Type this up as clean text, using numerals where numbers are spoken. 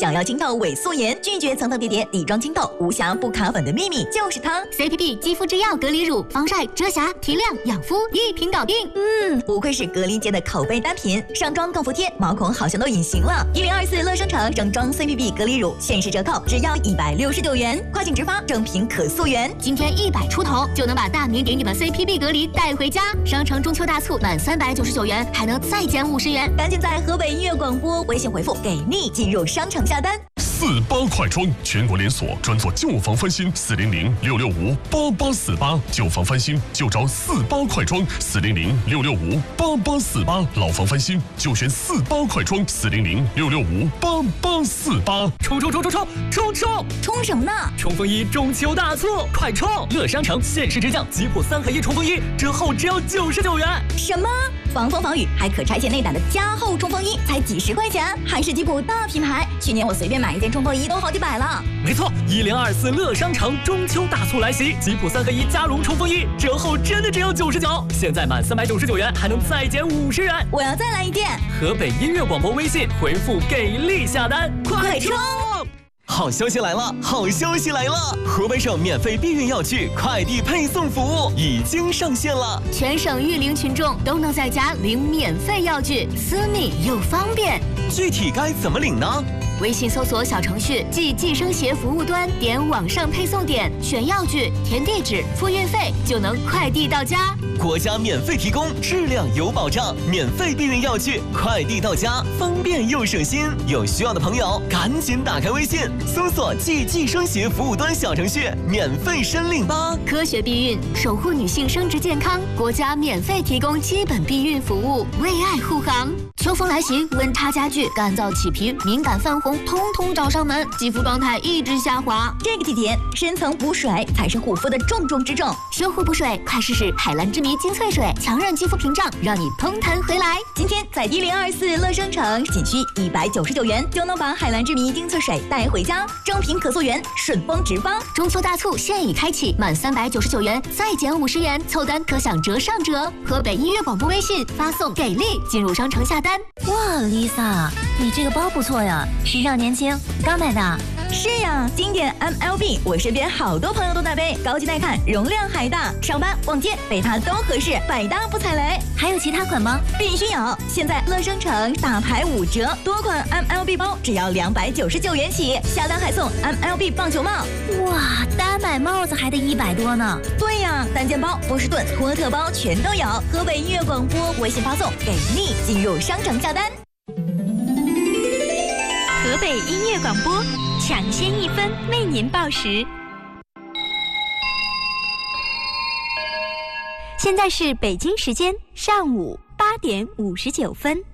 想要清透伪素颜，拒绝层层叠叠、底妆清透、无瑕不卡粉的秘密就是它 CPB 肌肤之钥隔离乳，防晒、遮瑕、提亮、养肤，一瓶搞定。 不愧是格力界的口碑单品，上妆更服帖，毛孔好像都隐形了。1024乐商城整装 CPB 隔离乳限时折扣，只要169元，快请直发，正品可溯源。 今天100出头就能把大名鼎鼎的 CPB 隔离带回家。商城中秋大促满399元，还能再减50元。 赶紧在河北音乐广播微信回复“给力”进入商城下单。 48快装，全国连锁，专做旧房翻新，400-665-8848，旧房翻新就找48快装，400-665-8848，老房翻新就选48快装，400-665-8848。 冲！ 冲什么呢？ 冲锋衣中秋大促，快冲！乐商城限时直降吉普3合1冲锋衣，折后只要99元。 什么？防风防雨还可拆卸内胆的加厚冲锋衣，才几十块钱，还是吉普大品牌。去年我随便买一件冲锋衣都好几百了。 没错，1024乐商城中秋大促来袭，吉普3合1加绒冲锋衣折后真的只有99，现在满399元还能再减50元。 我要再来一件。 河北音乐广播微信回复“给力”下单， 快冲！ 好消息来了！河北省免费避孕药具快递配送服务已经上线了， 全省育龄群众都能在家领免费药具，私密又方便。 具体该怎么领呢？ 微信搜索小程序即计生协服务端，点网上配送点，选药具，填地址，付运费，就能快递到家。 国家免费提供，质量有保障，免费避孕药具快递到家，方便又省心。有需要的朋友赶紧打开微信，搜索即计生协服务端小程序，免费申领吧。 科学避孕，守护女性生殖健康，国家免费提供基本避孕服务，为爱护航。秋风来袭，温差加剧，干燥起皮，敏感泛红，通通找上门，肌肤状态一直下滑。 这个季节，深层补水才是护肤的重中之重。 修护补水，快试试海蓝之谜精粹水，强韧肌肤屏障，让你嘭弹回来。 今天在1024乐商城，仅需199元就能把海蓝之谜精粹水带回家，正品可溯源，顺丰直发。 中秋大促现已开启，满399元再减50元，凑单可享折上折。河北音乐广播微信发送“给力”进入商城下单。 哇 ，Lisa， 你这个包不错呀，时尚年轻，刚买的。 是呀，经典 MLB， 我身边好多朋友都在背，高级耐看，容量还大，上班逛街背它都合适，百搭不踩雷。 还有其他款吗？ 必须有！现在乐商城大牌5折，多款 MLB 包只要299元起，下单还送 MLB 棒球帽。 哇，单买帽子还得100多呢。 对呀，单肩包、波士顿、托特包全都有。河北音乐广播微信发送“给力”进入商城下单。 河北音乐广播，抢先1分为您报时。现在是北京时间上午8点59分。